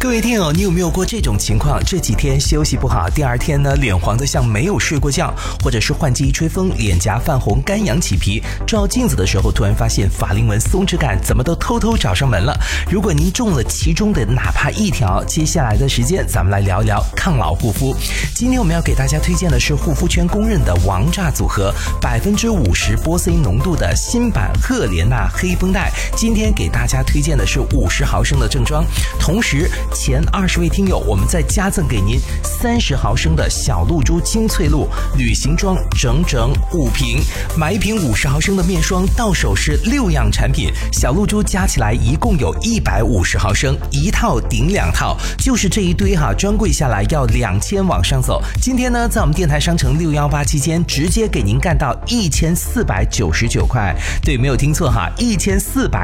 各位听友，你有没有过这种情况？这几天休息不好，第二天呢，脸黄得像没有睡过觉，或者是换季一吹风，脸颊泛红，干痒起皮，照镜子的时候突然发现法令纹松弛感怎么都偷偷找上门了。如果您中了其中的哪怕一条，接下来的时间咱们来聊一聊抗老护肤。今天我们要给大家推荐的是护肤圈公认的王炸组合，50%玻色因浓度的新版赫莲娜黑绷带。今天给大家推荐的是50毫升的正装，同时前20位听友我们再加赠给您30毫升的小露珠精粹露旅行装整整5瓶，买一瓶50毫升的面霜，到手是6样产品，小露珠加起来一共有150毫升，一套顶2套，就是这一堆哈，专柜下来要2000往上走。今天呢，在我们电台商城618期间，直接给您干到1499块，对，没有听错哈，1499